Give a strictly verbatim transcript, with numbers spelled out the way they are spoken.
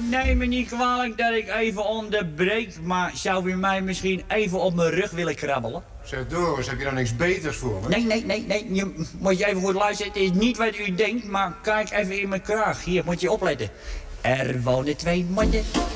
neem me niet kwalijk dat ik even onderbreek, maar zou u mij misschien even op mijn rug willen krabbelen? Zeg Doris, heb je dan niks beters voor me? Nee, nee, nee, nee. Je, moet je even goed luisteren. Het is niet wat u denkt, maar kijk even in mijn kraag. Hier, moet je opletten. Er wonen twee mannen.